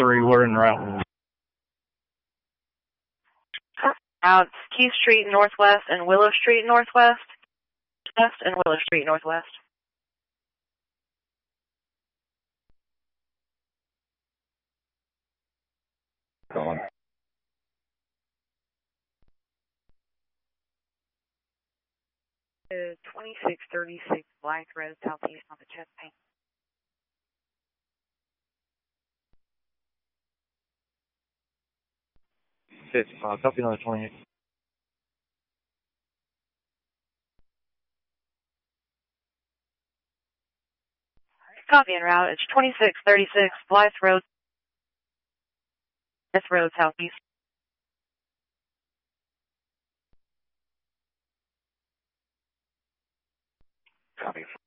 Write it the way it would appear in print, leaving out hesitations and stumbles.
3, we're en route. Out Keith Street Northwest and Willow Street Northwest. West and Willow Street Northwest. Go on. 2636 Blythe Road, southeast on the Chesapeake. Copy another 28. Copy en route. It's 2636 Blythe Road. Blythe Road, southeast. Copy.